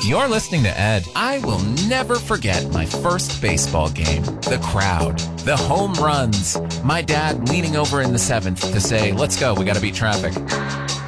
You're listening to Ed. I will never forget my first baseball game. The crowd, the home runs, my dad leaning over in the seventh to say, let's go, we got to beat traffic.